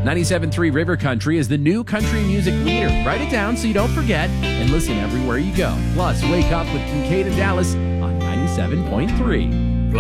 97.3 River Country is the new country music leader. Write it down so you don't forget and listen everywhere you go. Plus, wake up with Kincaid and Dallas on 97.3.